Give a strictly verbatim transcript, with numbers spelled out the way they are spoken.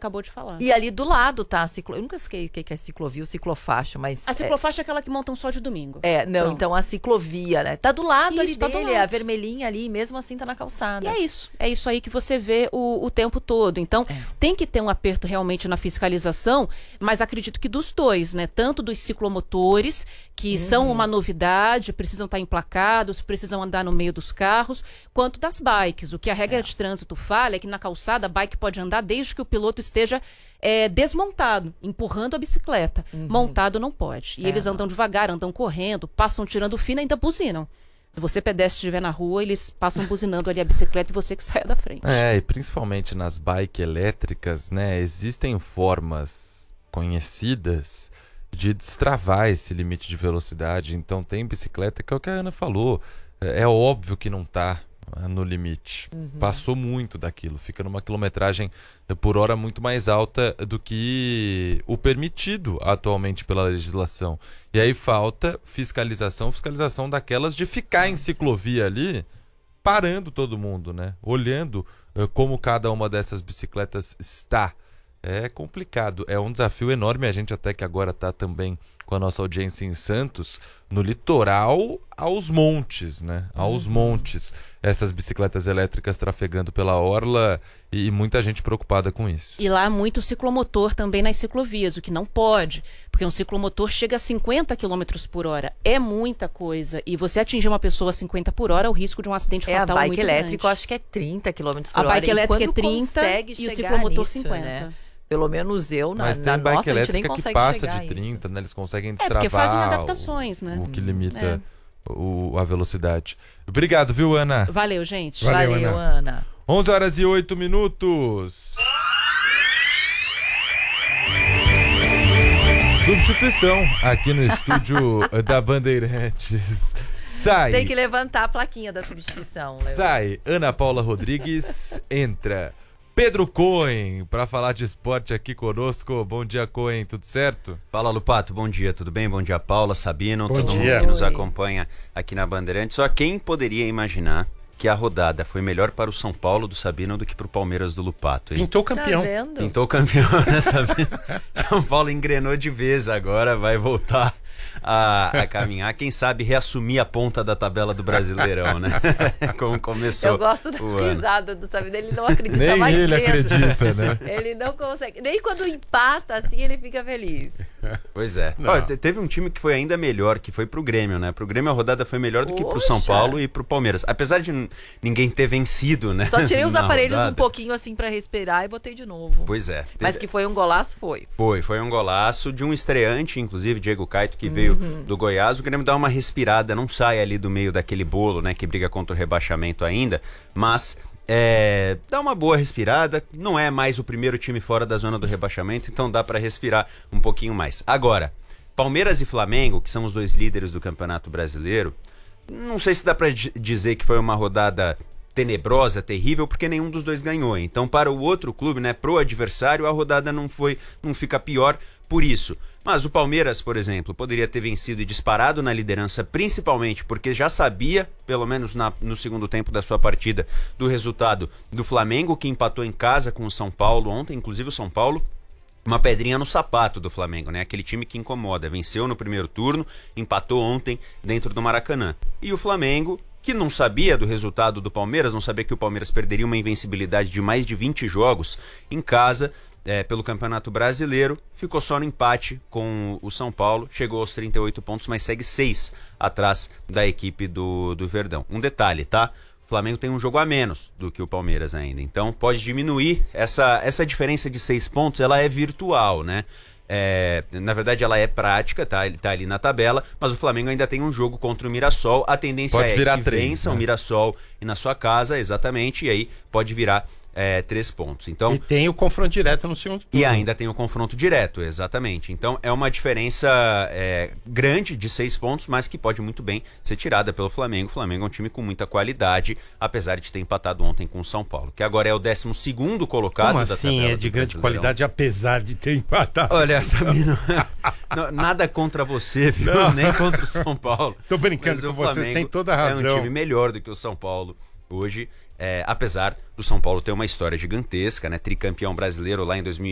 acabou de falar. E ali do lado tá a ciclo... Eu nunca sei o que é ciclovia, o ciclofaixa, mas... A ciclofaixa é, é aquela que montam só de domingo. É, não, então, então a ciclovia, né? Tá do lado isso, ali tá dele, do lado. a vermelhinha ali, mesmo assim tá na calçada. E é isso, é isso aí que você vê o, o tempo todo. Então, é. tem que ter um aperto realmente na fiscalização, mas acredito que dos dois, né? Tanto dos ciclomotores, que uhum. são uma novidade, precisam estar emplacados, precisam andar no meio dos carros, quanto das bikes. O que a regra é. de trânsito fala é que na calçada a bike pode andar desde que o piloto esteja é, desmontado, empurrando a bicicleta. Uhum. Montado não pode. E é. eles andam devagar, andam correndo, passam tirando fino e ainda buzinam. Se você pedestre estiver na rua, eles passam buzinando ali a bicicleta e você que saia da frente. É, e principalmente nas bikes elétricas, né, existem formas conhecidas de destravar esse limite de velocidade. Então tem bicicleta que é o que a Ana falou. É óbvio que não está no limite. Uhum. Passou muito daquilo. Fica numa quilometragem por hora muito mais alta do que o permitido atualmente pela legislação. E aí falta fiscalização, fiscalização daquelas de ficar em ciclovia ali, parando todo mundo, né? Olhando uh, como cada uma dessas bicicletas está. É complicado, é um desafio enorme. A gente até que agora está também com a nossa audiência em Santos, no litoral aos montes, né? Aos uhum. montes, essas bicicletas elétricas trafegando pela orla e, e muita gente preocupada com isso. E lá muito ciclomotor também nas ciclovias, o que não pode, porque um ciclomotor chega a cinquenta quilômetros por hora, é muita coisa, e você atingir uma pessoa a cinquenta por hora, o risco de um acidente é, fatal é muito grande. A bike elétrica eu acho que é trinta quilômetros por hora. A bike elétrica é trinta e o ciclomotor nisso, cinquenta. Né? Pelo menos eu, na, Mas tem na bike nossa, a gente nem elétrica consegue que passa chegar de trinta, né? Eles conseguem É, destravar porque fazem adaptações, o, né? o que limita É. o, a velocidade. Obrigado, viu, Ana? Valeu, gente. Valeu, Valeu Ana. Ana. onze horas e oito minutos. Substituição aqui no estúdio da Bandeirantes. Sai. Tem que levantar a plaquinha da substituição. Leo. Sai. Ana Paula Rodrigues entra. Pedro Cohen, para falar de esporte aqui conosco. Bom dia, Cohen, tudo certo? Fala, Lupato, bom dia, tudo bem? Bom dia, Paula, Sabino, bom todo dia. mundo que nos acompanha aqui na Bandeirantes. Só quem poderia imaginar que a rodada foi melhor para o São Paulo do Sabino do que para o Palmeiras do Lupato, hein? Pintou campeão. Tá vendo? Pintou campeão, né, Sabino? São Paulo engrenou de vez agora, vai voltar a, a caminhar. Quem sabe reassumir a ponta da tabela do Brasileirão, né? Como começou. Eu gosto da risada do Sabino, ele não acredita nem mais ele mesmo. acredita, né? Ele não consegue, nem quando empata assim ele fica feliz. Pois é. Ó, teve um time que foi ainda melhor, que foi pro Grêmio, né? Pro Grêmio a rodada foi melhor do que pro São Paulo e pro Palmeiras. Apesar de ninguém ter vencido, né? Só tirei os aparelhos rodada. um pouquinho assim pra respirar e botei de novo. Pois é. Mas que foi um golaço, foi. Foi, foi um golaço de um estreante, inclusive, Diego Caetano, que veio uhum. do Goiás. O Grêmio dá uma respirada, não sai ali do meio daquele bolo, né? Que briga contra o rebaixamento ainda, mas... É, dá uma boa respirada, não é mais o primeiro time fora da zona do rebaixamento, então dá para respirar um pouquinho mais. Agora, Palmeiras e Flamengo, que são os dois líderes do Campeonato Brasileiro, não sei se dá para dizer que foi uma rodada tenebrosa, terrível, porque nenhum dos dois ganhou. Então, para o outro clube, né, pro adversário, a rodada não foi, não fica pior por isso. Mas o Palmeiras, por exemplo, poderia ter vencido e disparado na liderança, principalmente porque já sabia, pelo menos na, no segundo tempo da sua partida, do resultado do Flamengo, que empatou em casa com o São Paulo ontem, inclusive o São Paulo, uma pedrinha no sapato do Flamengo, né? Aquele time que incomoda, venceu no primeiro turno, empatou ontem dentro do Maracanã. E o Flamengo, que não sabia do resultado do Palmeiras, não sabia que o Palmeiras perderia uma invencibilidade de mais de vinte jogos em casa, É, pelo Campeonato Brasileiro, ficou só no empate com o São Paulo, chegou aos trinta e oito pontos, mas segue seis atrás da equipe do, do Verdão. Um detalhe, tá? O Flamengo tem um jogo a menos do que o Palmeiras ainda, então pode diminuir. Essa, essa diferença de seis pontos, ela é virtual, né? É, na verdade ela é prática, tá? Ele tá ali na tabela, mas o Flamengo ainda tem um jogo contra o Mirassol. A tendência pode é virar que três, vença né? o Mirassol e na sua casa, exatamente, e aí pode virar É, três pontos. Então, e tem o confronto direto no segundo turno. E ainda tem o confronto direto, exatamente. Então é uma diferença é, grande de seis pontos, mas que pode muito bem ser tirada pelo Flamengo. O Flamengo é um time com muita qualidade, apesar de ter empatado ontem com o São Paulo, que agora é o décimo segundo colocado Como da assim, tabela é de grande Brasileirão. qualidade, apesar de ter empatado. Olha, Sabino, não, nada contra você, viu? Não. Nem contra o São Paulo. Tô brincando com vocês, tem toda a razão. É um time melhor do que o São Paulo hoje. É, apesar do São Paulo ter uma história gigantesca, né? Tricampeão brasileiro lá em dois mil